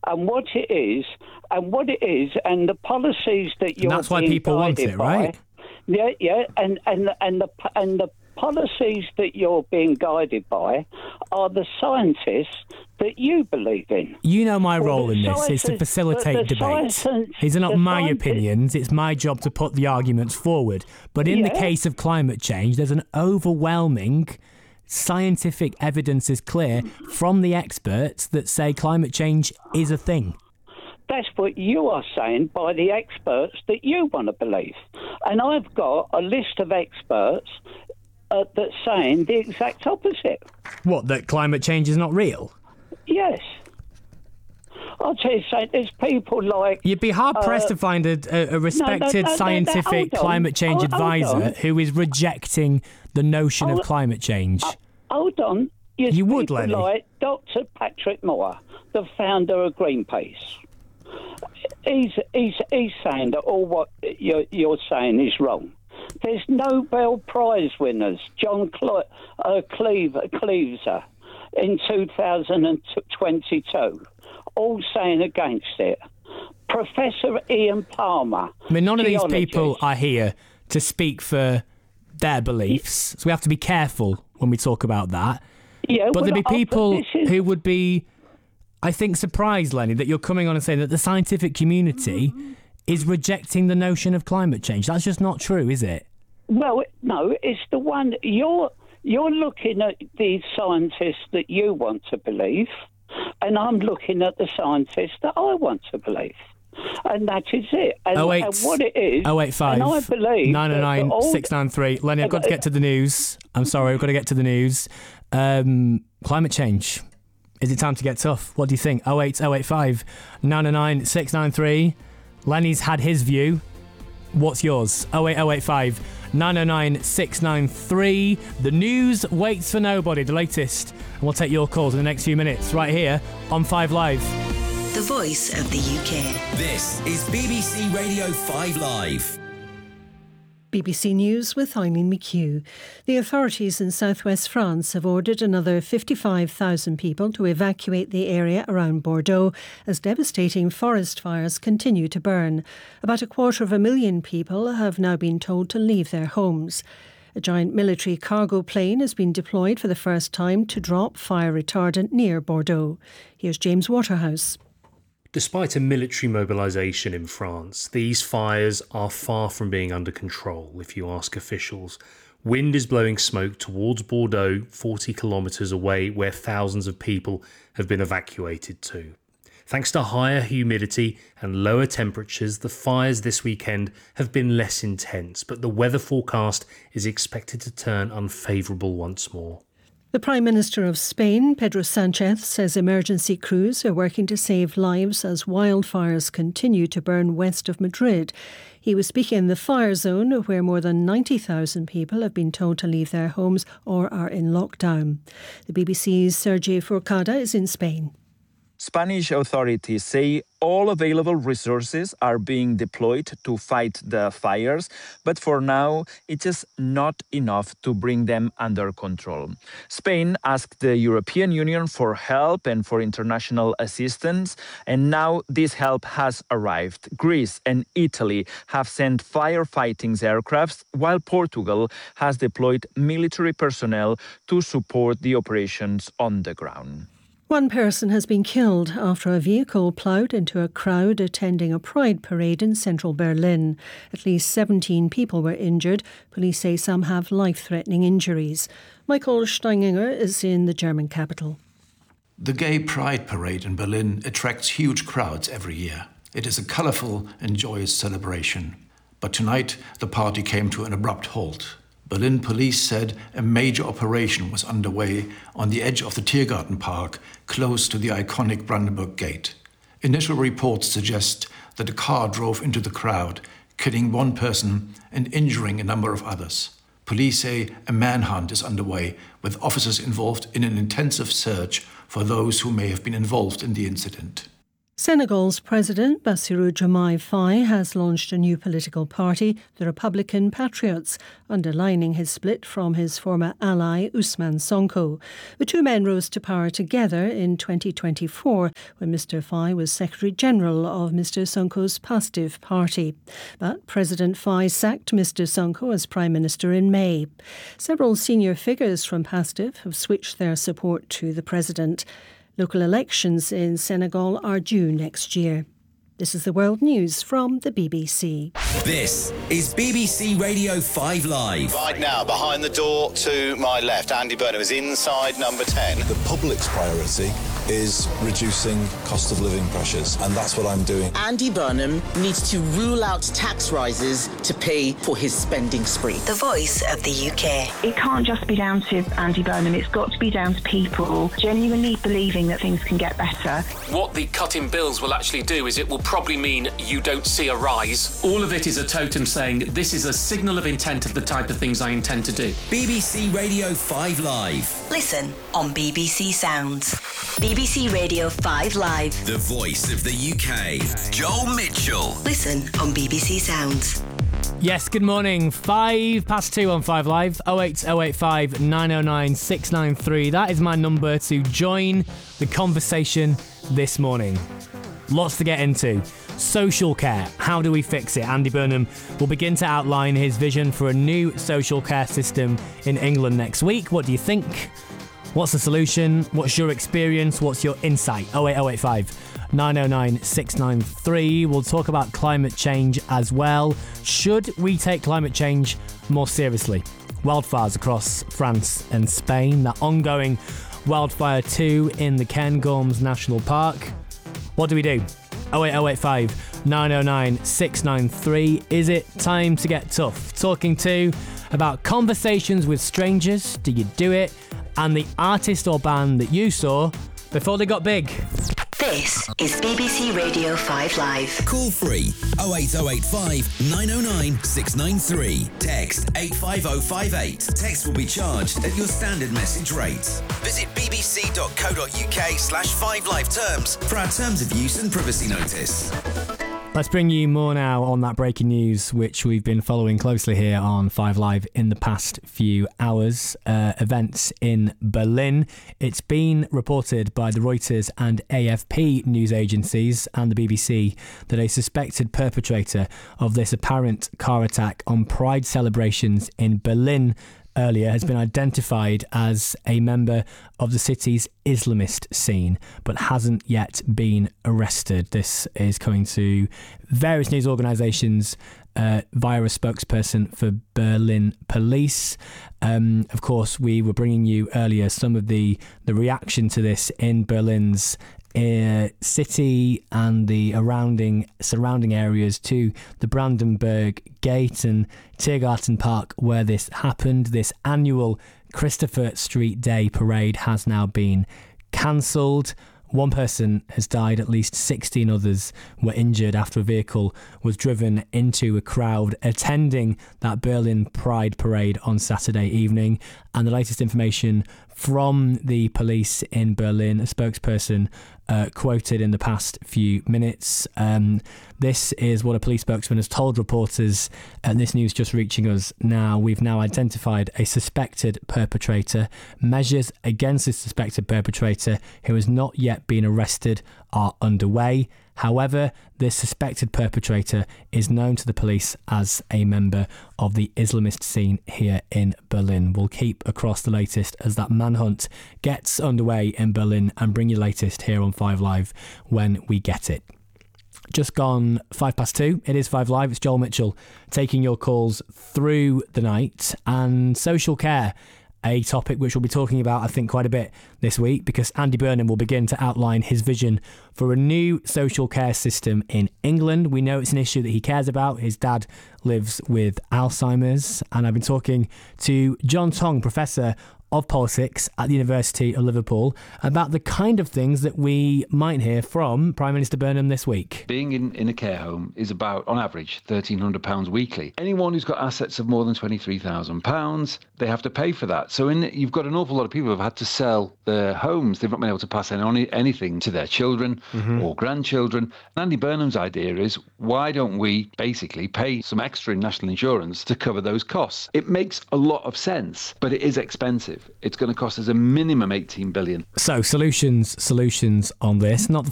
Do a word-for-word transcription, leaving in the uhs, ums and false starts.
And what it is, and what it is, and the policies that you're and that's why being people want guided it, by, right? Yeah, yeah, and and and the and the policies that you're being guided by are the scientists that you believe in. You know my Well, role the in this is to science- facilitate the- the debate. science- These are not the my scientists- opinions, it's my job to put the arguments forward. But in the Yeah. case of climate change, there's an overwhelming scientific evidence is clear from the experts that say climate change is a thing. That's what you are saying by the experts that you want to believe. And I've got a list of experts uh, that's saying the exact opposite. What, that climate change is not real? Yes. I'll tell you something, there's people like... You'd be hard-pressed uh, to find a, a, a respected no, no, no, scientific hold on. climate change Hold- hold advisor on. who is rejecting the notion of Hold- climate change. Hold on. There's You would, people Lenny. like Doctor Patrick Moore, the founder of Greenpeace. He's, he's, he's saying that all what you're, you're saying is wrong. There's Nobel Prize winners, John Cle- uh, Cleve- Cleaver in two thousand twenty-two, all saying against it. Professor Ian Palmer. I mean, none of these geologist. people are here to speak for their beliefs, so we have to be careful when we talk about that. Yeah, But well, there'd be I- but people this is- who would be, I think, surprised, Lenny, that you're coming on and saying that the scientific community is rejecting the notion of climate change. That's just not true, is it? Well, no, it's the one you're you're looking at the scientists that you want to believe, and I'm looking at the scientists that I want to believe, and that is it. And, oh eight, and what it is, oh eight five, and I believe nine oh nine, that all- six nine three. Lenny, I've got to get to the news. I'm sorry, I've got to get to the news. Um, climate change. Is it time to get tough? What do you think? oh eight oh eight five, nine oh nine, six nine three. Lenny's had his view. What's yours? oh eight oh eight five, nine oh nine, six nine three. The news waits for nobody, the latest. And we'll take your calls in the next few minutes right here on five Live. The voice of the U K. This is B B C Radio five Live. B B C News with Eileen McHugh. The authorities in southwest France have ordered another fifty-five thousand people to evacuate the area around Bordeaux as devastating forest fires continue to burn. About a quarter of a million people have now been told to leave their homes. A giant military cargo plane has been deployed for the first time to drop fire retardant near Bordeaux. Here's James Waterhouse. Despite a military mobilisation in France, these fires are far from being under control, if you ask officials. Wind is blowing smoke towards Bordeaux, forty kilometres away, where thousands of people have been evacuated to. Thanks to higher humidity and lower temperatures, the fires this weekend have been less intense, but the weather forecast is expected to turn unfavourable once more. The Prime Minister of Spain, Pedro Sánchez, says emergency crews are working to save lives as wildfires continue to burn west of Madrid. He was speaking in the fire zone where more than ninety thousand people have been told to leave their homes or are in lockdown. The B B C's Sergi Forcada is in Spain. Spanish authorities say all available resources are being deployed to fight the fires, but for now, it is not enough to bring them under control. Spain asked the European Union for help and for international assistance, and now this help has arrived. Greece and Italy have sent firefighting aircrafts, while Portugal has deployed military personnel to support the operations on the ground. One person has been killed after a vehicle ploughed into a crowd attending a pride parade in central Berlin. At least seventeen people were injured. Police say some have life-threatening injuries. Michael Steininger is in the German capital. The Gay Pride Parade in Berlin attracts huge crowds every year. It is a colourful and joyous celebration. But tonight, the party came to an abrupt halt. Berlin police said a major operation was underway on the edge of the Tiergarten Park, close to the iconic Brandenburg Gate. Initial reports suggest that a car drove into the crowd, killing one person and injuring a number of others. Police say a manhunt is underway, with officers involved in an intensive search for those who may have been involved in the incident. Senegal's President Bassirou Diomaye Faye has launched a new political party, the Republican Patriots, underlining his split from his former ally Ousmane Sonko. The two men rose to power together in twenty twenty-four when Mister Faye was Secretary General of Mister Sonko's Pastef party. But President Faye sacked Mister Sonko as Prime Minister in May. Several senior figures from Pastef have switched their support to the President. Local elections in Senegal are due next year. This is the World News from the B B C. This is B B C Radio five Live. Right now, behind the door to my left, Andy Burnham is inside number ten. The public's priority is reducing cost of living pressures, and that's what I'm doing. Andy Burnham needs to rule out tax rises to pay for his spending spree. The voice of the U K. It can't just be down to Andy Burnham, it's got to be down to people genuinely believing that things can get better. What the cut in bills will actually do is it will probably mean you don't see a rise. All of it is a totem saying this is a signal of intent of the type of things I intend to do. B B C Radio five Live. Listen on B B C Sounds. B B C Radio five Live. The voice of the U K. Joel Mitchell. Listen on B B C Sounds. Yes, good morning. Five past two on Five Live. oh eight oh eight five nine oh nine six nine three. That is my number to join the conversation this morning. Lots to get into. Social care. How do we fix it? Andy Burnham will begin to outline his vision for a new social care system in England next week. What do you think? What's the solution? What's your experience? What's your insight? oh eight oh eight five nine oh nine six nine three. We'll talk about climate change as well. Should we take climate change more seriously? Wildfires across France and Spain. That ongoing wildfire too in the Cairngorms National Park. What do we do? oh eight oh eight five nine oh nine six nine three. Is it time to get tough? Talking to about conversations with strangers. Do you do it? And the artist or band that you saw before they got big. This is B B C Radio five Live. Call free oh eight oh eight five nine oh nine six nine three. Text eight five oh five eight. Text will be charged at your standard message rate. Visit bbc.co.uk slash 5live terms for our terms of use and privacy notice. Let's bring you more now on that breaking news, which we've been following closely here on Five Live in the past few hours. Uh, events in Berlin. It's been reported by the Reuters and A F P news agencies and the B B C that a suspected perpetrator of this apparent car attack on Pride celebrations in Berlin earlier has been identified as a member of the city's Islamist scene, but hasn't yet been arrested. This is coming to various news organisations uh, via a spokesperson for Berlin police. Um, of course, we were bringing you earlier some of the, the reaction to this in Berlin's Uh, city and the surrounding surrounding areas to the Brandenburg Gate and Tiergarten Park where this happened. This annual Christopher Street Day parade has now been cancelled. One person has died, at least sixteen others were injured after a vehicle was driven into a crowd attending that Berlin Pride parade on Saturday evening. And the latest information from the police in Berlin, a spokesperson uh, quoted in the past few minutes. Um, this is what a police spokesman has told reporters, and this news just reaching us now. We've now identified a suspected perpetrator. Measures against this suspected perpetrator, who has not yet been arrested, are underway. However, this suspected perpetrator is known to the police as a member of the Islamist scene here in Berlin. We'll keep across the latest as that manhunt gets underway in Berlin and bring you latest here on Five Live when we get it. Just gone five past two. It is Five Live. It's Joel Mitchell taking your calls through the night. And social care, a topic which we'll be talking about, I think, quite a bit this week, because Andy Burnham will begin to outline his vision for a new social care system in England. We know it's an issue that he cares about. His dad lives with Alzheimer's, and I've been talking to John Tong, Professor of Politics at the University of Liverpool about the kind of things that we might hear from Prime Minister Burnham this week. Being in, in a care home is about, on average, one thousand three hundred pounds weekly. Anyone who's got assets of more than twenty-three thousand pounds, they have to pay for that. So in, you've got an awful lot of people who have had to sell their homes. They've not been able to pass any, anything to their children mm-hmm. or grandchildren. And Andy Burnham's idea is, why don't we basically pay some extra in national insurance to cover those costs? It makes a lot of sense, but it is expensive. It's going to cost us a minimum eighteen billion. So solutions, solutions on this. Not